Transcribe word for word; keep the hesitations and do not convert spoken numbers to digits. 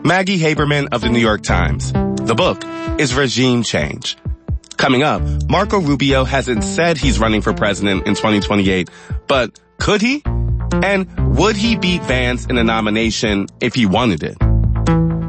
Maggie Haberman of the New York Times. The book is Regime Change. Coming up, Marco Rubio hasn't said he's running for president in twenty twenty-eight, but could he? And would he beat Vance in a nomination if he wanted it?